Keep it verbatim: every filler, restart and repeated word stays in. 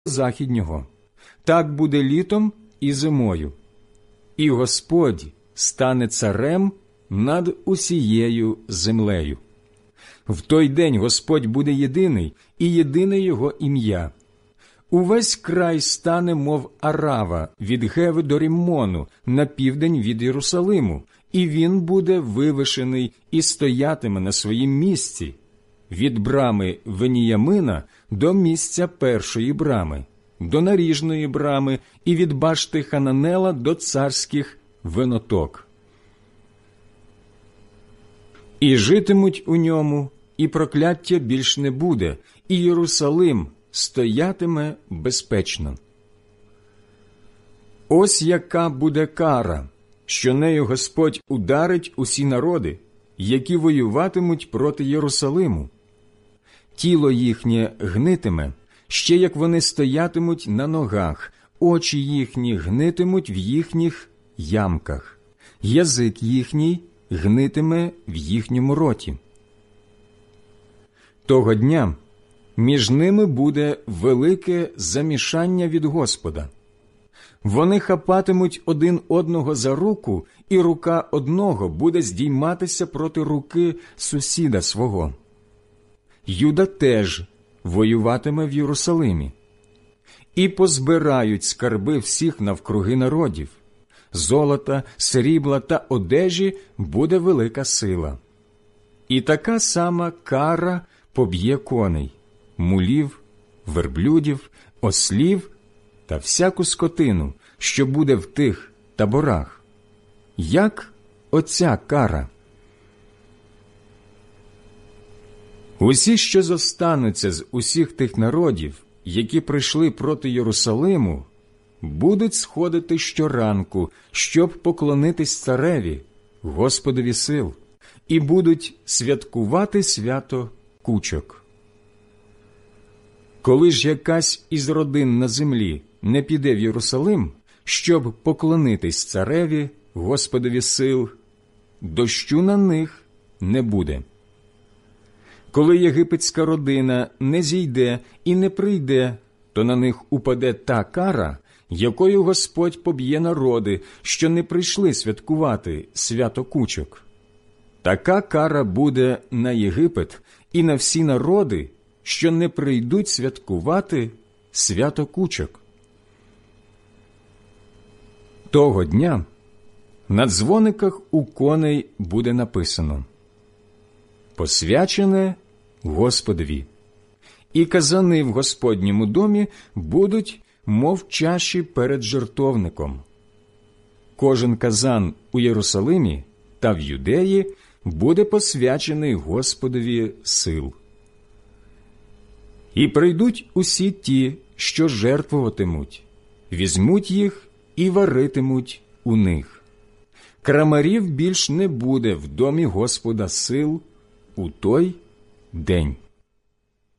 західнього. Так буде літом і зимою. І Господь стане царем над усією землею. В той день Господь буде єдиний, і єдине його ім'я. Увесь край стане, мов Арава, від Геви до Ріммону, на південь від Єрусалиму, і він буде вивишений і стоятиме на своїм місці, від брами Веніямина до місця першої брами, до наріжної брами і від башти Хананела до царських виноток. І житимуть у ньому, і прокляття більш не буде, і Єрусалим стоятиме безпечно. Ось яка буде кара, що нею Господь ударить усі народи, які воюватимуть проти Єрусалиму. Тіло їхнє гнитиме, ще як вони стоятимуть на ногах, очі їхні гнитимуть в їхніх ямках, язик їхній гнитиме в їхньому роті. Того дня між ними буде велике замішання від Господа. Вони хапатимуть один одного за руку, і рука одного буде здійматися проти руки сусіда свого. Юда теж воюватиме в Єрусалимі. І позбирають скарби всіх навкруги народів. Золота, срібла та одежі буде велика сила. І така сама кара поб'є коней, мулів, верблюдів, ослів та всяку скотину, що буде в тих таборах. Як оця кара? Усі, що зостануться з усіх тих народів, які прийшли проти Єрусалиму, будуть сходити щоранку, щоб поклонитись цареві, Господові сил, і будуть святкувати свято кучок. Коли ж якась із родин на землі не піде в Єрусалим, щоб поклонитись цареві, Господові сил, дощу на них не буде. Коли єгипетська родина не зійде і не прийде, то на них упаде та кара, якою Господь поб'є народи, що не прийшли святкувати свято кучок. Така кара буде на Єгипет і на всі народи, що не прийдуть святкувати свято кучок. Того дня на дзвониках у коней буде написано: «Посвячене Господові». І казани в Господньому домі будуть, мов чаші перед жертовником. Кожен казан у Єрусалимі та в Юдеї буде посвячений Господові сил. І прийдуть усі ті, що жертвуватимуть, візьмуть їх і варитимуть у них. Крамарів більш не буде в домі Господа сил у той день.